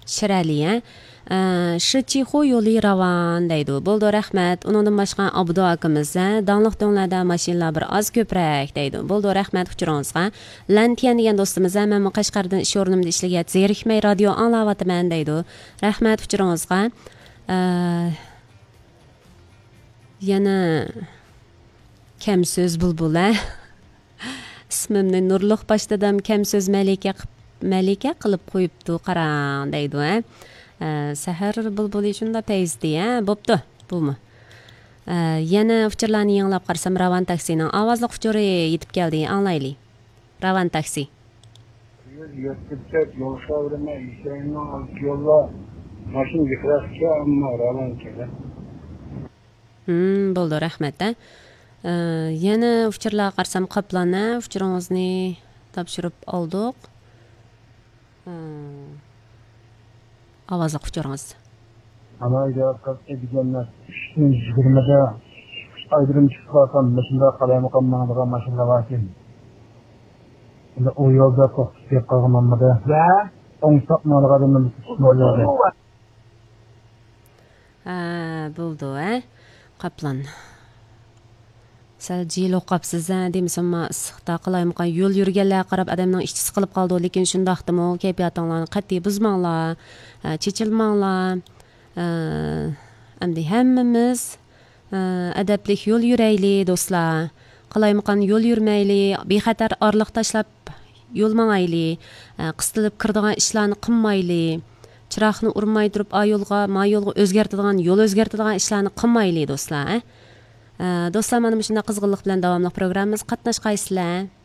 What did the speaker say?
Shirali, Shichihu yo'li ravan deydi. Bo'ldi, rahmat. Uningdan boshqa Abdu akamiz, donliq do'nglarda mashinalar bir oz ko'proq deydi. Bo'ldi, rahmat huchuringizga. Lantiyan degan do'stimiz, men Qashqardan ish o'rnimda ishlagan, zerikmay radio anglayapman deydi. Rahmat huchuringizga. Yana kam so'z bulbula. Ismimni Nurluq başladım, kam so'z Malika qilib qo'yibdi, qarang deydi. Sahar bulbuli shunda tezdi, bo'pti, bumi. Yana fikrlarni yanglab qarsam, Ravan taksining ovozli uchuri yetib keldi, anglaylik. Ravan taksi. Bo'ldi, rahmat. Yana fikrlar qarsam, qoplana fikringizni topshirib oldik. Avazlı kucağınız. Alayda edigenler, işin yigirmede aydırım çıkılarsan, mesela kalaymaqammanıdığın maşinler var ki, o yolda toksik yapqağınlanmada, on sapmalığa adamın bütün oluyordu. Buldu, Qaplan. Sal jil o'qapsiz, demisam, issiqda qalaymiqan yo'l yurganlar qarab adamning ishchi siqilib qoldi, lekin shundaqdimi, kayfiyatinglarni qat'iy buzmanglar, chechilmanglar. Endi hammamiz adablik yo'l yuraylik, do'stlar. Qalaymiqan yo'l yurmaylik, bexatar orliq tashlab yo'l mangaylik, qistilib kirdigan ishlarni qilmaylik. Chiroqni urmay turib yo'lga o'zgartiradigan, yo'l o'zgartiradigan ishlarni qilmaylik, do'stlar. Do'stlar, mana shunday qizg'inlik bilan davomli programmamiz qatnashqaysizlar.